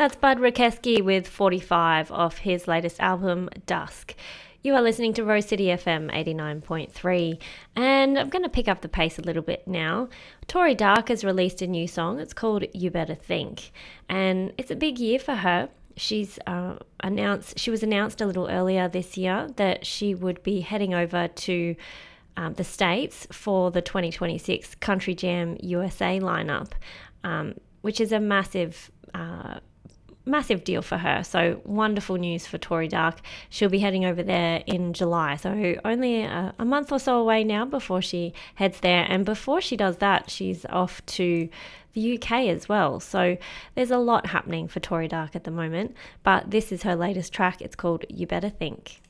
That's Bud Rakeski with 45 off his latest album, Dusk. You are listening to Rose City FM 89.3, and I'm going to pick up the pace a little bit now. Tori Dark has released a new song. It's called You Better Think, and it's a big year for her. She was announced a little earlier this year that she would be heading over to the States for the 2026 Country Jam USA lineup, which is a massive deal for her. So wonderful news for Tori Dark. She'll be heading over there in July. So only a month or so away now before she heads there. And before she does that, she's off to the UK as well. So there's a lot happening for Tori Dark at the moment. But this is her latest track. It's called You Better Think.